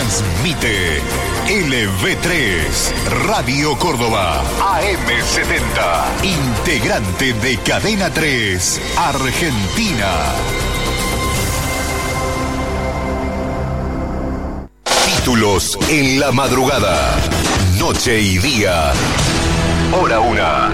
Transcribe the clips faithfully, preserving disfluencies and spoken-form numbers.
Transmite L V tres, Radio Córdoba, A M setenta, integrante de Cadena tres, Argentina. Títulos en la madrugada, noche y día, hora una.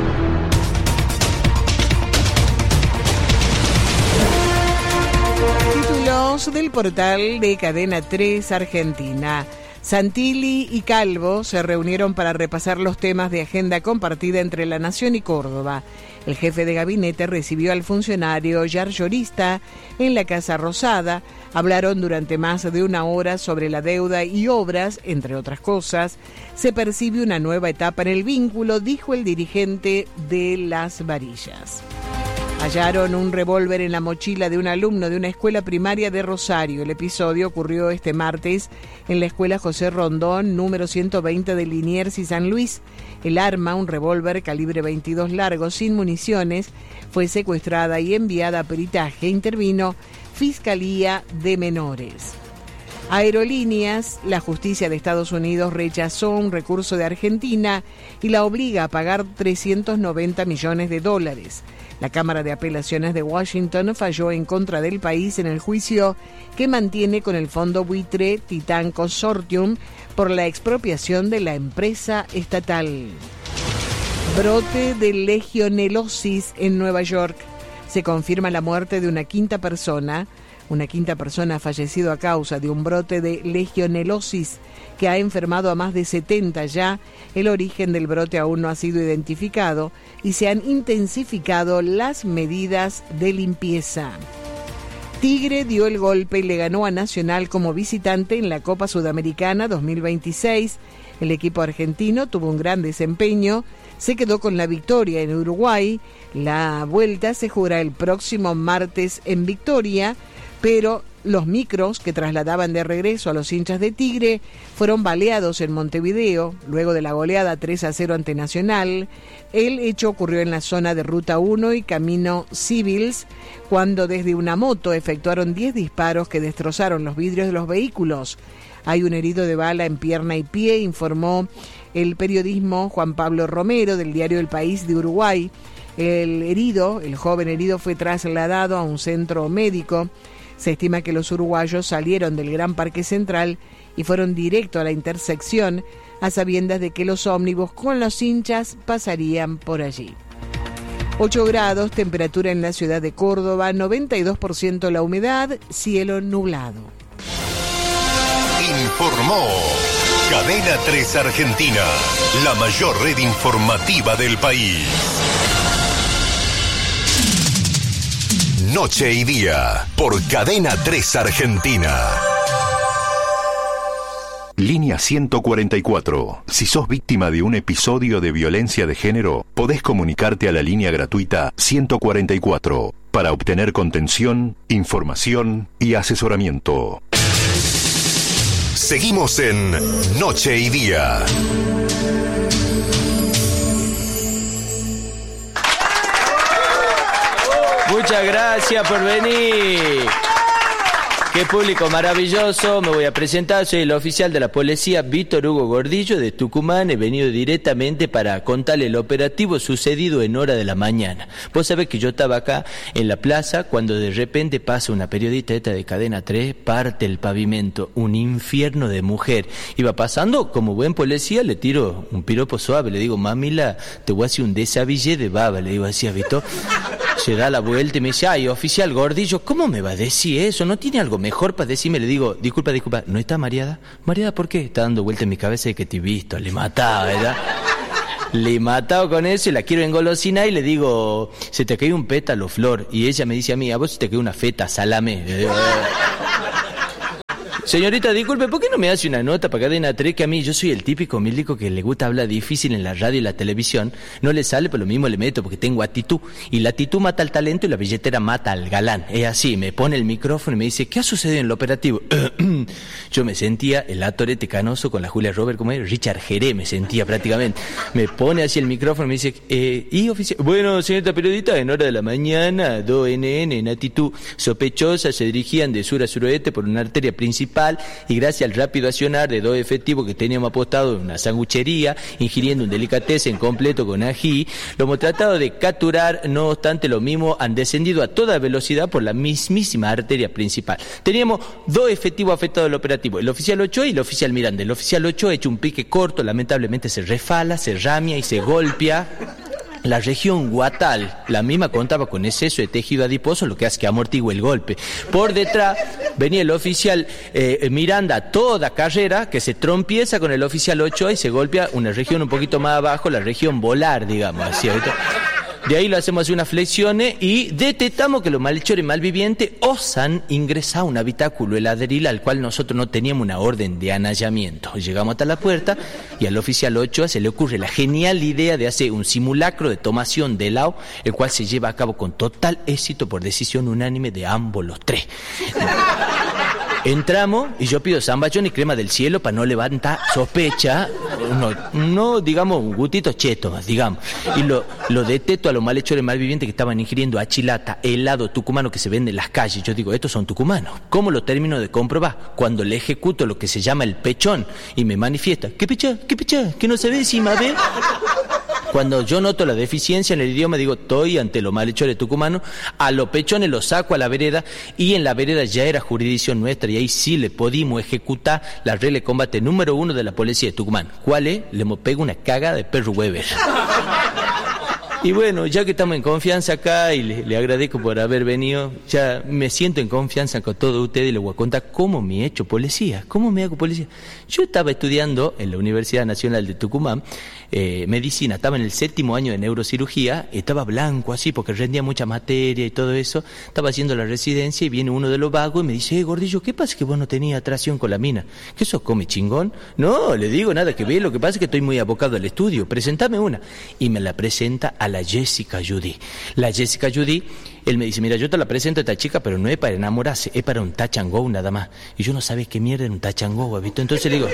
Títulos del portal de Cadena tres Argentina. Santilli y Calvo se reunieron para repasar los temas de agenda compartida entre La Nación y Córdoba. El jefe de gabinete recibió al funcionario Yarlorista en la Casa Rosada. Hablaron durante más de una hora sobre la deuda y obras, entre otras cosas. Se percibe una nueva etapa en el vínculo, dijo el dirigente de Las Varillas. Hallaron un revólver en la mochila de un alumno de una escuela primaria de Rosario. El episodio ocurrió este martes en la escuela José Rondón, número ciento veinte de Liniers y San Luis. El arma, un revólver calibre veintidós largo sin municiones, fue secuestrada y enviada a peritaje. Intervino Fiscalía de Menores. Aerolíneas, la justicia de Estados Unidos rechazó un recurso de Argentina y la obliga a pagar trescientos noventa millones de dólares. La Cámara de Apelaciones de Washington falló en contra del país en el juicio que mantiene con el fondo buitre Titan Consortium por la expropiación de la empresa estatal. Brote de legionelosis en Nueva York. Se confirma la muerte de una quinta persona. Una quinta persona ha fallecido a causa de un brote de legionelosis que ha enfermado a más de setenta ya. El origen del brote aún no ha sido identificado y se han intensificado las medidas de limpieza. Tigre dio el golpe y le ganó a Nacional como visitante en la Copa Sudamericana dos mil veintiséis. El equipo argentino tuvo un gran desempeño, se quedó con la victoria en Uruguay. La vuelta se jugará el próximo martes en Victoria, pero los micros que trasladaban de regreso a los hinchas de Tigre fueron baleados en Montevideo, luego de la goleada tres a cero ante Nacional. El hecho ocurrió en la zona de Ruta uno y Camino Civils, cuando desde una moto efectuaron diez disparos que destrozaron los vidrios de los vehículos. Hay un herido de bala en pierna y pie, informó el periodismo Juan Pablo Romero del diario El País de Uruguay. El herido, el joven herido, fue trasladado a un centro médico. Se estima que los uruguayos salieron del Gran Parque Central y fueron directo a la intersección, a sabiendas de que los ómnibus con los hinchas pasarían por allí. ocho grados, temperatura en la ciudad de Córdoba, noventa y dos por ciento la humedad, cielo nublado. Informó Cadena tres Argentina, la mayor red informativa del país. Noche y día, por Cadena tres Argentina. Línea ciento cuarenta y cuatro. Si sos víctima de un episodio de violencia de género, podés comunicarte a la línea gratuita ciento cuarenta y cuatro para obtener contención, información y asesoramiento. Seguimos en Noche y Día. Muchas gracias por venir. Qué público maravilloso. Me voy a presentar, soy el oficial de la policía Víctor Hugo Gordillo de Tucumán. He venido directamente para contarle el operativo sucedido en hora de la mañana. Vos sabés que yo estaba acá en la plaza cuando de repente pasa una periodista esta de Cadena tres, parte el pavimento, un infierno de mujer. Iba pasando, como buen policía, le tiro un piropo suave, le digo, mamila, te voy a hacer un desabillé de baba, le digo así a Víctor. Se da la vuelta y me dice, ay, oficial Gordillo, ¿cómo me va a decir eso? ¿No tiene algo mejor para decirme? Le digo, disculpa, disculpa, ¿no está mareada? ¿Mareada por qué? Está dando vuelta en mi cabeza de que te he visto. Le mataba, ¿verdad? Le he matado con eso y la quiero engolosinar y le digo, se te cae un pétalo, flor. Y ella me dice a mí, a vos se te cae una feta, salame. Le digo, señorita, disculpe, ¿por qué no me hace una nota para Cadena tres? Que a mí, yo soy el típico milico que le gusta hablar difícil en la radio y la televisión. No le sale, pero lo mismo le meto porque tengo actitud. Y la actitud mata al talento y la billetera mata al galán. Es así, me pone el micrófono y me dice, ¿qué ha sucedido en el operativo? Yo me sentía el Atorete Canoso con la Julia Robert, como era Richard Jerez, me sentía prácticamente. Me pone así el micrófono y me dice, eh, y oficial, bueno, señorita periodista, en hora de la mañana, dos ene ene en actitud sospechosa se dirigían de sur a suroeste por una arteria principal y gracias al rápido accionar de dos efectivos que teníamos apostados en una sanguchería, ingiriendo un delicatessen completo con ají, lo hemos tratado de capturar, no obstante lo mismo han descendido a toda velocidad por la mismísima arteria principal. Teníamos dos efectivos afectados del operativo, el oficial Ochoa y el oficial Miranda. El oficial Ochoa ha hecho un pique corto, lamentablemente se refala, se ramia y se golpea. La región guatal, la misma contaba con exceso de tejido adiposo, lo que hace que amortigue el golpe. Por detrás venía el oficial eh, Miranda a toda carrera, que se trompieza con el oficial Ochoa y se golpea una región un poquito más abajo, la región volar, digamos, así. De ahí lo hacemos así unas flexiones y detectamos que los malhechores malvivientes osan ingresar a un habitáculo heladeril al cual nosotros no teníamos una orden de anallamiento. Llegamos hasta la puerta y al oficial Ochoa se le ocurre la genial idea de hacer un simulacro de tomación de helado, el cual se lleva a cabo con total éxito por decisión unánime de ambos los tres. Entramos y yo pido zamballón y crema del cielo para no levantar sospecha, no, no digamos gutitos chetos, digamos, y lo, lo detesto a los malhechores malvivientes que estaban ingiriendo achilata, helado tucumano que se vende en las calles. Yo digo, estos son tucumanos. ¿Cómo lo termino de comprobar? Cuando le ejecuto lo que se llama el pechón y me manifiesta, ¿qué pecha? ¿Qué pecha? ¿Que no se ve encima, ve? Cuando yo noto la deficiencia en el idioma, digo, estoy ante los malhechores tucumanos, a los pechones los saco a la vereda, y en la vereda ya era jurisdicción nuestra, y ahí sí le pudimos ejecutar la regla de combate número uno de la policía de Tucumán. ¿Cuál es? Le hemos pegado una caga de perro Weber. Y bueno, ya que estamos en confianza acá y le, le agradezco por haber venido, ya me siento en confianza con todos ustedes y les voy a contar cómo me he hecho policía, cómo me hago policía. Yo estaba estudiando en la Universidad Nacional de Tucumán, eh, medicina, estaba en el séptimo año de neurocirugía, estaba blanco así porque rendía mucha materia y todo eso, estaba haciendo la residencia y viene uno de los vagos y me dice, eh, gordillo, ¿qué pasa que vos no tenías atracción con la mina? ¿Qué sos, come chingón? No, le digo nada que ver, lo que pasa es que estoy muy abocado al estudio, presentame una. Y me la presenta a la Jessica Judy. La Jessica Judy, él me dice, mira, yo te la presento a esta chica, pero no es para enamorarse, es para un touch and go nada más. Y yo no sabía qué mierda era un touch and go, ¿visto? Entonces le digo,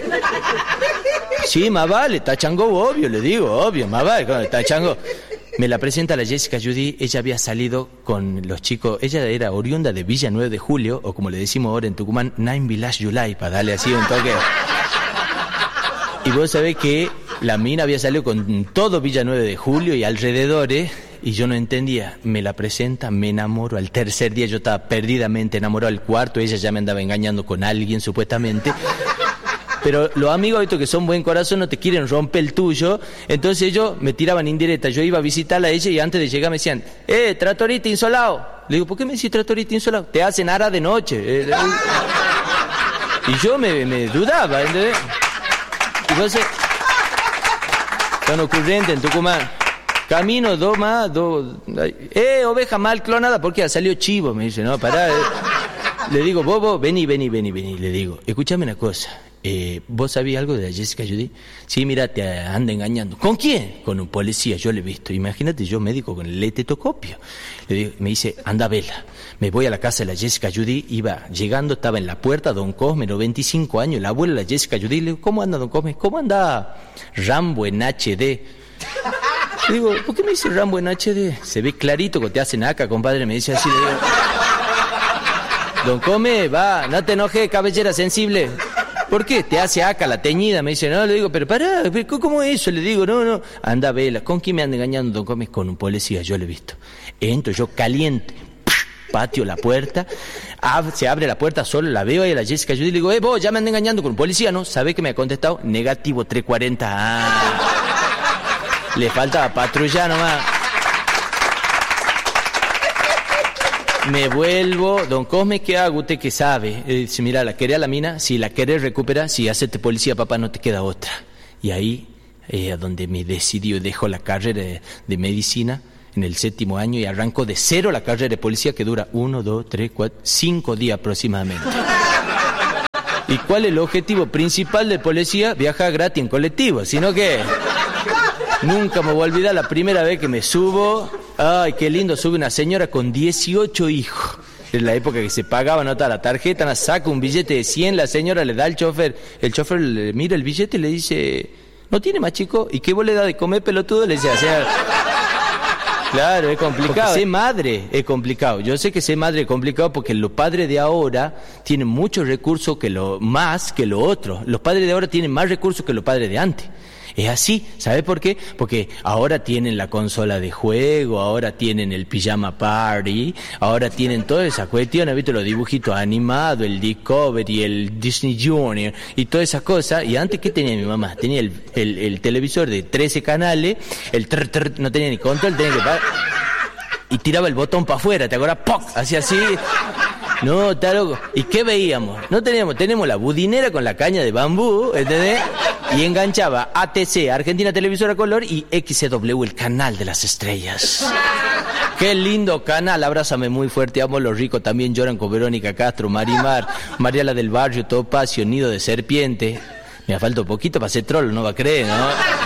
sí, más vale, touch and go, obvio, le digo, obvio, más vale, con el touch and go. Me la presenta la Jessica Judy, ella había salido con los chicos, ella era oriunda de Villa nueve de Julio, o como le decimos ahora en Tucumán, Nine Village July, para darle así un toque. Y vos sabés que la mina había salido con todo Villa nueve de Julio y alrededores, y yo no entendía. Me la presenta, me enamoro. Al tercer día yo estaba perdidamente enamorado. Al cuarto ella ya me andaba engañando con alguien, supuestamente. Pero los amigos estos que son buen corazón no te quieren romper el tuyo. Entonces ellos me tiraban indirectas. Yo iba a visitarla a ella y antes de llegar me decían, eh, tratorita insolado. Le digo, ¿por qué me decís tratorita insolado? Te hacen ara de noche. Eh, eh. Y yo me, me dudaba, ¿entendés? Entonces, son ocurrentes en Tucumán. Camino, dos más, dos... Eh, oveja mal clonada, porque ha salido chivo, me dice, no, pará. Eh. Le digo, vos, vos, vení, vení, vení, vení. Le digo, escúchame una cosa. Eh, ¿Vos sabías algo de la Jessica Judy? Sí, mira, te anda engañando. ¿Con quién? Con un policía, yo le he visto. Imagínate, yo médico con el estetoscopio. Le digo, me dice, anda, vela. Me voy a la casa de la Jessica Judy, iba llegando, estaba en la puerta, don Cosme, noventa y cinco años, la abuela de la Jessica Judy. Le digo, ¿cómo anda, don Cosme? ¿Cómo anda Rambo en H D? Le digo, ¿por qué me dice Rambo en H D? Se ve clarito que te hacen acá, compadre. Me dice así, le digo, don Cosme, va, no te enojes, cabellera sensible. ¿Por qué? Te hace acá la teñida, me dice, no, le digo, pero pará, ¿cómo es eso? Le digo, no, no, anda, vela, ¿con quién me anda engañando, don Gómez? Con un policía, yo lo he visto. Entro yo caliente, patio la puerta, ab- se abre la puerta solo, la veo ahí a la Jessica Judy, le digo, eh, vos, ya me anda engañando con un policía, ¿no? ¿Sabe que me ha contestado? Negativo trescientos cuarenta, ah, le faltaba patrullar nomás. Me vuelvo, don Cosme, ¿qué hago? ¿Usted qué sabe? Eh, dice, mira, ¿la querés a la mina? Si la querés recuperar, si hacete policía, papá, no te queda otra. Y ahí, eh, a donde me decidió, dejo la carrera de, de medicina en el séptimo año y arranco de cero la carrera de policía que dura uno, dos, tres, cuatro, cinco días aproximadamente. ¿Y cuál es el objetivo principal de policía? Viajar gratis en colectivo, sino que nunca me voy a olvidar la primera vez que me subo. Ay, qué lindo, sube una señora con dieciocho hijos. En la época que se pagaba, nota la tarjeta, la saca un billete de cien, la señora le da al chofer, el chofer le mira el billete y le dice, ¿no tiene más chico? ¿Y qué vos le da de comer, pelotudo? Le dice, señora... Claro, es complicado. Ser madre es complicado. Yo sé que ser madre es complicado porque los padres de ahora tienen muchos recursos que lo más que lo otro. Los padres de ahora tienen más recursos que los padres de antes. Es así, ¿sabes por qué? Porque ahora tienen la consola de juego, ahora tienen el pijama party, ahora tienen toda esa cuestión, ¿has visto los dibujitos animados, el Discovery, el Disney Junior y todas esas cosas? Y antes, ¿qué tenía mi mamá? Tenía el, el, el televisor de trece canales, el trr, trr, no tenía ni control, tenía que pagar, y tiraba el botón para afuera, ¿te acuerdas? ¡Poc! Hacía así... No, está loco. ¿Y qué veíamos? No teníamos, tenemos la budinera con la caña de bambú, ¿entendés? Y enganchaba A T C, Argentina Televisora Color, y X C W, el canal de las estrellas. Qué lindo canal, abrázame muy fuerte, amo los ricos, también lloran con Verónica Castro, Marimar, Mariela del Barrio, Topacio, Nido de Serpiente. Me falta un poquito para ser troll, no va a creer, ¿no?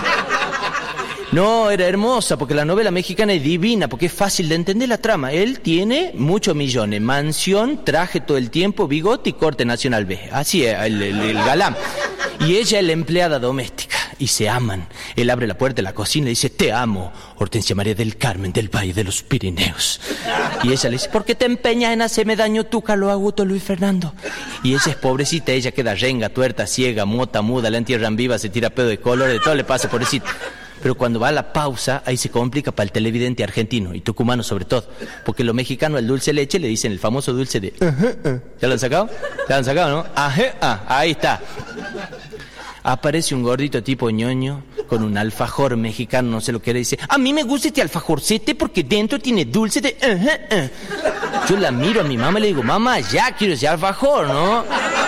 No, era hermosa, porque la novela mexicana es divina, porque es fácil de entender la trama. Él tiene muchos millones, mansión, traje todo el tiempo, bigote y corte nacional B. Así es, el, el, el galán. Y ella es la empleada doméstica, y se aman. Él abre la puerta de la cocina y le dice, te amo, Hortensia María del Carmen del Valle de los Pirineos. Y ella le dice, ¿por qué te empeñas en hacerme daño tú, Carlos Augusto Luis Fernando? Y ella es pobrecita, ella queda renga, tuerta, ciega, mota, muda, la entierran viva, se tira pedo de color, de todo le pasa, pobrecita. Pero cuando va a la pausa, ahí se complica para el televidente argentino, y tucumano sobre todo, porque los mexicanos al dulce leche le dicen el famoso dulce de... ¿Ya lo han sacado? ¿Ya lo han sacado, no? Ajá, ahí está. Aparece un gordito tipo ñoño con un alfajor mexicano, no sé lo que era, y dice, a mí me gusta este alfajorcete porque dentro tiene dulce de... Uh, uh. Yo la miro a mi mamá y le digo, mamá, ya quiero ese alfajor, ¿no?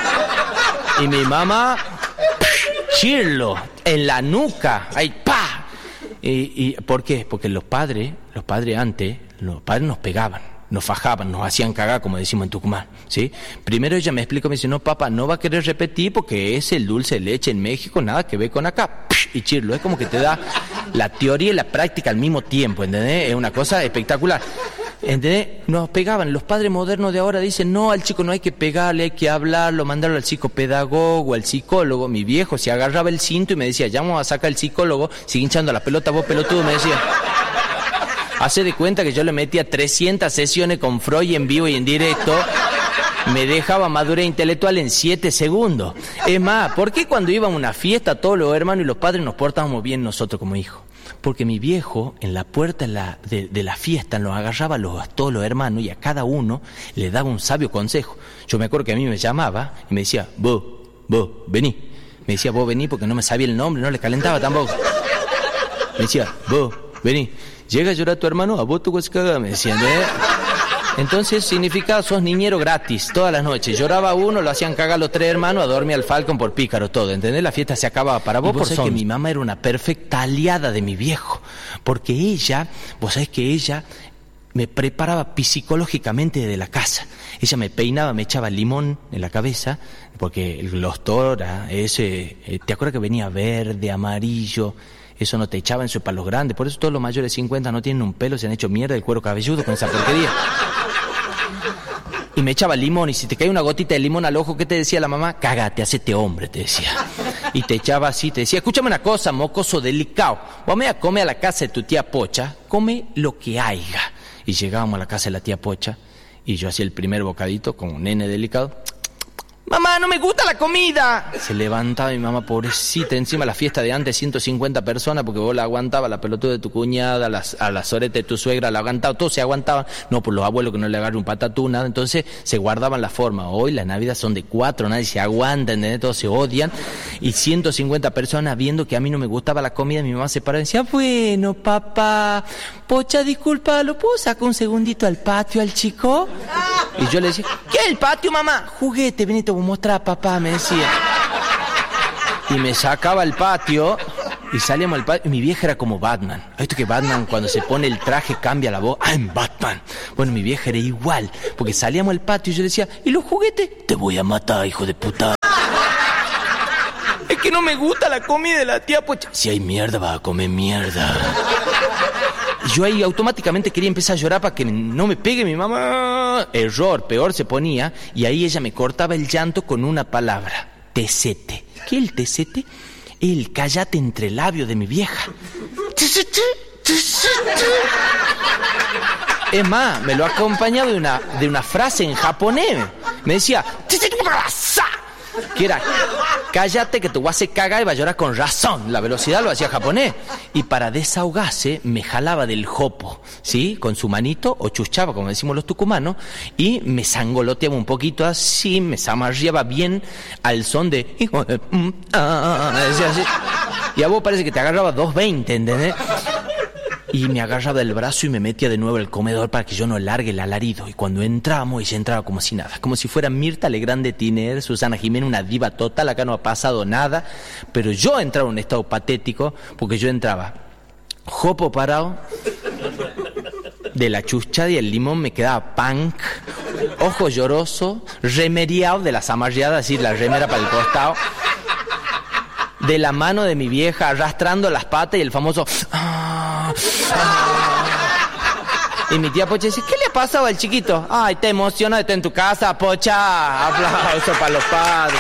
Y mi mamá, chirlo, en la nuca, ahí, pa. Y, y, ¿por qué? Porque los padres, los padres antes, los padres nos pegaban, nos fajaban, nos hacían cagar, como decimos en Tucumán, ¿sí? Primero ella me explica, me dice, no, papá, no va a querer repetir porque es el dulce de leche en México, nada que ver con acá. Y chirlo, es como que te da la teoría y la práctica al mismo tiempo, ¿entendés? Es una cosa espectacular. ¿Entendés? Nos pegaban. Los padres modernos de ahora dicen, no, al chico no hay que pegarle, hay que hablarlo, mandarlo al psicopedagogo, al psicólogo. Mi viejo se agarraba el cinto y me decía, ya vamos a sacar el psicólogo, sigue hinchando la pelota, vos pelotudo, me decía. Hace de cuenta que yo le metía trescientas sesiones con Freud en vivo y en directo. Me dejaba madurez intelectual en siete segundos. Es más, ¿por qué cuando íbamos a una fiesta todos los hermanos y los padres nos portábamos bien nosotros como hijos? Porque mi viejo en la puerta de la, de, de la fiesta nos agarraba a, los, a todos los hermanos y a cada uno le daba un sabio consejo. Yo me acuerdo que a mí me llamaba y me decía, vos, vos, vení. Me decía, vos vení porque no me sabía el nombre, no le calentaba tampoco. Me decía, vos, vení. Llega a llorar tu hermano, a vos tu cagada, me decían, ¿eh? Entonces significaba sos niñero gratis todas las noches. Lloraba uno, lo hacían cagar los tres hermanos, a dormir al Falcon por pícaro todo, ¿entendés? La fiesta se acababa para vos, vos por que mi mamá era una perfecta aliada de mi viejo, porque ella, vos sabés que ella me preparaba psicológicamente desde la casa. Ella me peinaba, me echaba limón en la cabeza, porque los tora, ese, ¿te acuerdas que venía verde, amarillo? Eso no te echaba en sus palos grandes. Por eso todos los mayores de cincuenta no tienen un pelo, se han hecho mierda del cuero cabelludo con esa porquería. Y me echaba limón, y si te caía una gotita de limón al ojo, ¿qué te decía la mamá? Cágate, hacete hombre, te decía. Y te echaba así, te decía, escúchame una cosa, mocoso delicado. Vamos a comer a la casa de tu tía Pocha, come lo que haya. Y llegábamos a la casa de la tía Pocha, y yo hacía el primer bocadito con un nene delicado. Mamá, no me gusta la comida. Se levantaba mi mamá, pobrecita, encima la fiesta de antes, ciento cincuenta personas, porque vos la aguantabas, la pelotuda de tu cuñada, las, a la sorete de tu suegra, la aguantaba, todos se aguantaban. No, por los abuelos que no le agarran un patatú, nada. Entonces se guardaban la forma. Hoy las navidades son de cuatro, nadie se aguanta, ¿entendés? Todos se odian. Y ciento cincuenta personas viendo que a mí no me gustaba la comida, mi mamá se paraba y decía, bueno, papá, Pocha, disculpa, ¿lo puedo sacar un segundito al patio al chico? Y yo le decía, ¿qué es el patio, mamá? Juguete, vení, te voy a mostrar, papá, me decía. Y me sacaba al patio y salíamos al patio. Y mi vieja era como Batman. ¿Has visto que Batman cuando se pone el traje cambia la voz? ¡I'm Batman! Bueno, mi vieja era igual, porque salíamos al patio y yo le decía, ¿y los juguetes? Te voy a matar, hijo de puta. Es que no me gusta la comida de la tía Pocha. Si hay mierda, vas a comer mierda. Y yo ahí automáticamente quería empezar a llorar para que no me pegue mi mamá. Error, peor se ponía. Y ahí ella me cortaba el llanto con una palabra. Tesete. ¿Qué es el tesete? El cállate entre labios de mi vieja. Es más, me lo ha acompañado de una, de una frase en japonés. Me decía, que era, cállate que te voy a hacer cagar y va a llorar con razón. La velocidad lo hacía japonés. Y para desahogarse me jalaba del jopo, ¿sí? Con su manito, o chuchaba, como decimos los tucumanos, y me sangoloteaba un poquito así, me zamarreaba bien al son de... Hijo de... Mm, ah, me decía así. Y a vos parece que te agarraba dos veinte, ¿entendés? Y me agarraba del brazo y me metía de nuevo al comedor para que yo no largue el alarido. Y cuando entramos, ella entraba como si nada. Como si fuera Mirta Legrand de Tiner, Susana Jiménez, una diva total. Acá no ha pasado nada. Pero yo entraba en un estado patético porque yo entraba jopo parado, de la chuchada y el limón me quedaba punk, ojo lloroso, remeriado de las amarreadas, así la remera para el costado, de la mano de mi vieja arrastrando las patas y el famoso... Ah, ah. Y mi tía Pocha dice, ¿qué le ha pasado al chiquito? Ay, te emociona de estar en tu casa, Pocha. Aplauso para los padres.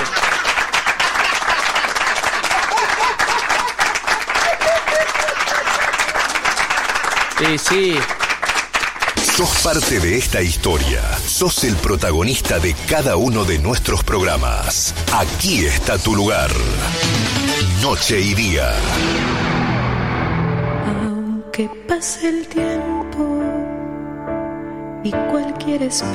Sí, sí. Sos parte de esta historia. Sos el protagonista de cada uno de nuestros programas. Aquí está tu lugar. Noche y día. Aunque pase el tiempo y cualquier espera